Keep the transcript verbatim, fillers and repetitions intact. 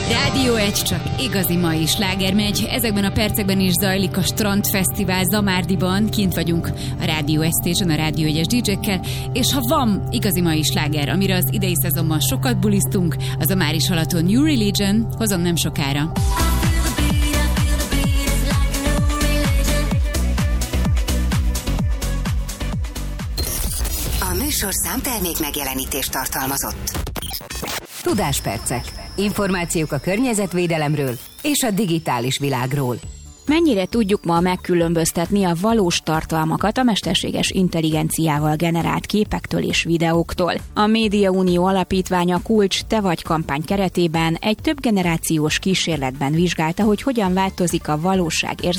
Rádió egy, csak igazi mai sláger megy. Ezekben a percekben is zajlik a Strandfesztivál Zamárdiban. Kint vagyunk a Rádió egy Station, a Rádió egyes dé jékkel, és ha van igazi mai sláger, amire az idei szezonban sokat bulisztunk, az a már is hallható New Religion, hozom nem sokára. A műsorszám termék megjelenítést tartalmazott. Tudáspercek. Információk a környezetvédelemről és a digitális világról. Mennyire tudjuk ma megkülönböztetni a valós tartalmakat a mesterséges intelligenciával generált képektől és videóktól? A Média Unió Alapítványa Kulcs Te vagy kampány keretében egy több generációs kísérletben vizsgálta, hogy hogyan változik a valóság